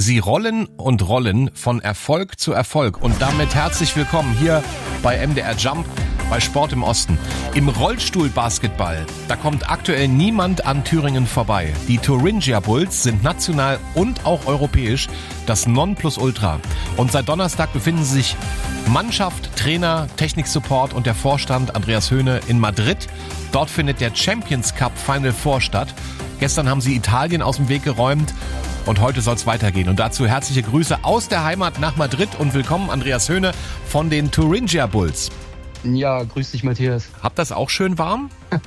Sie rollen und rollen von Erfolg zu Erfolg. Und damit herzlich willkommen hier bei MDR Jump, bei Sport im Osten. Im Rollstuhlbasketball, da kommt aktuell niemand an Thüringen vorbei. Die Thuringia Bulls sind national und auch europäisch das Nonplusultra. Und seit Donnerstag befinden sich Mannschaft, Trainer, Techniksupport und der Vorstand Andreas Höhne in Madrid. Dort findet der Champions Cup Final Four statt. Gestern haben sie Italien aus dem Weg geräumt und heute soll es weitergehen. Und dazu herzliche Grüße aus der Heimat nach Madrid und willkommen Andreas Höhne von den Thuringia Bulls. Ja, grüß dich, Matthias. Habt das auch schön warm?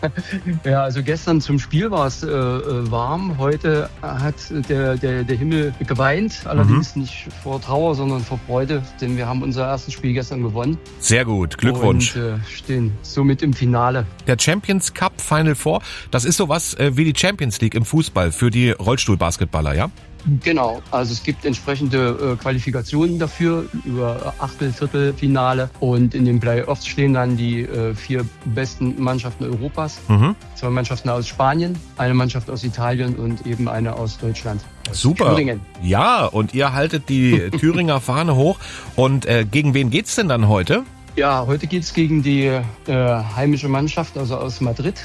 Ja, also gestern zum Spiel war es warm. Heute hat der Himmel geweint. Allerdings nicht vor Trauer, sondern vor Freude. Denn wir haben unser erstes Spiel gestern gewonnen. Sehr gut, Glückwunsch. Und stehen somit im Finale. Der Champions Cup Final Four, das ist sowas wie die Champions League im Fußball für die Rollstuhlbasketballer, ja? Genau, also es gibt entsprechende Qualifikationen dafür über Achtel-, Viertelfinale und in den Playoffs stehen dann die 4 besten Mannschaften Europas. 2 Mannschaften aus Spanien, eine Mannschaft aus Italien und eben eine aus Deutschland. Aus Super. Thüringen. Ja, und ihr haltet die Thüringer Fahne hoch. Und gegen wen geht's denn dann heute? Ja, heute geht's gegen die heimische Mannschaft, also aus Madrid.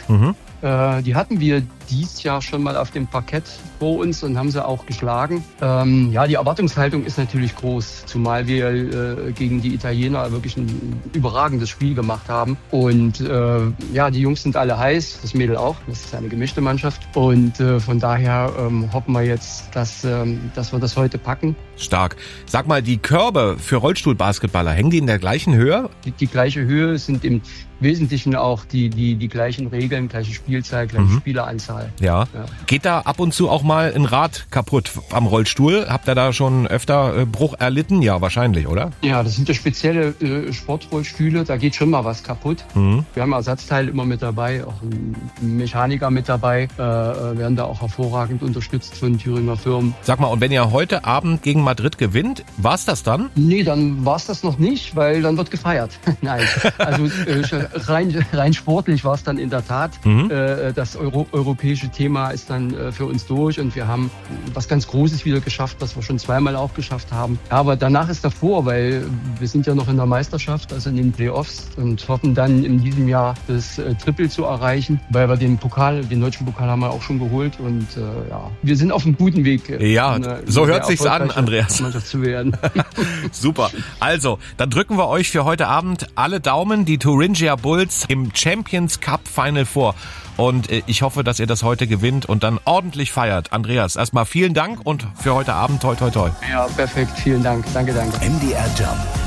Die hatten wir dieses Jahr schon mal auf dem Parkett vor uns und haben sie auch geschlagen. Ja, die Erwartungshaltung ist natürlich groß, zumal wir gegen die Italiener wirklich ein überragendes Spiel gemacht haben. Und ja, die Jungs sind alle heiß, das Mädel auch. Das ist eine gemischte Mannschaft. Und von daher hoffen wir jetzt, dass wir das heute packen. Stark. Sag mal, die Körbe für Rollstuhlbasketballer, hängen die in der gleichen Höhe? Die gleiche Höhe, sind im Wesentlichen auch die gleichen Regeln, gleiche Spielzeit, gleiche Spieleranzahl. Ja. Geht da ab und zu auch mal ein Rad kaputt am Rollstuhl? Habt ihr da schon öfter Bruch erlitten? Ja, wahrscheinlich, oder? Ja, das sind ja spezielle Sportrollstühle, da geht schon mal was kaputt. Wir haben Ersatzteile immer mit dabei, auch ein Mechaniker mit dabei, werden da auch hervorragend unterstützt von Thüringer Firmen. Sag mal, und wenn ihr heute Abend gegen Madrid gewinnt, war's das dann? Nee, dann war's das noch nicht, weil dann wird gefeiert. Nein, also rein sportlich war es dann in der Tat. Das europäische Thema ist dann für uns durch und wir haben was ganz Großes wieder geschafft, was wir schon zweimal auch geschafft haben. Ja, aber danach ist davor, weil wir sind ja noch in der Meisterschaft, also in den Playoffs und hoffen dann in diesem Jahr das Triple zu erreichen, weil wir den deutschen Pokal haben wir auch schon geholt und ja, wir sind auf einem guten Weg. Ja, so hört sich's an, Andreas. Mannschaft zu werden. Super. Also, dann drücken wir euch für heute Abend alle Daumen, die Thuringia Bulls im Champions Cup Final Four. Und ich hoffe, dass ihr das heute gewinnt und dann ordentlich feiert. Andreas, erstmal vielen Dank und für heute Abend toi toi toi. Ja, perfekt. Vielen Dank. Danke. MDR Jump.